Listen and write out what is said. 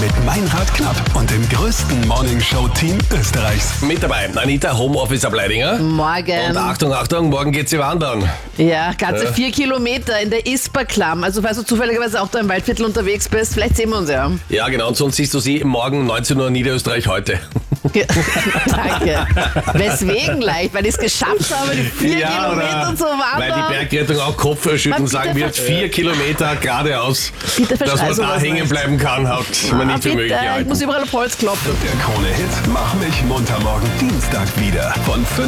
mit Meinrad Knapp und dem größten Morningshow-Team Österreichs. Mit dabei Anita, Homeoffice ab Leidinger. Morgen. Und Achtung, morgen geht sie wandern. Ja, ganze 4 Kilometer in der Isperklamm. Also falls du zufälligerweise auch da im Waldviertel unterwegs bist, vielleicht sehen wir uns ja. Ja, genau, und sonst siehst du sie morgen 19 Uhr Niederösterreich heute. Danke. Weswegen leicht? Weil ich es geschafft habe, die 4 Kilometer zu wandern. Weil die Bergrettung auch Kopfschütteln sagen wird, 4 Kilometer geradeaus, Bitte dass man da hängen bleiben kann, hat man nicht für möglich Ich gehalten. muss überall auf Holz klopfen. Der Krone-Hit Mach mich munter morgen Dienstag wieder von 5